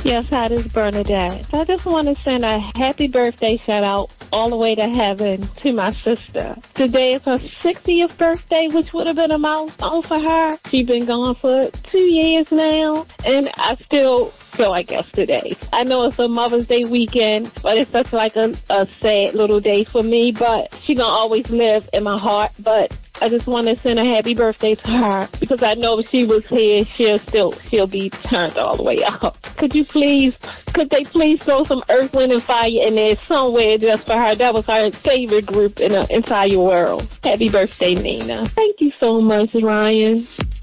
Yes, hi, this is Bernadette. I just want to send a happy birthday shout out all the way to heaven to my sister. Today is her 60th birthday, which would have been a milestone for her. She's been gone for 2 years now, and I still feel like yesterday. I know it's a Mother's Day weekend, but it's such like a sad little day for me, but she gonna always live in my heart. But I just want to send a happy birthday to her because I know if she was here, she'll be turned all the way up. Could they please throw some Earth, Wind, and Fire in there somewhere just for her? That was her favorite group in the entire world. Happy birthday, Nina. Thank you so much, Ryan.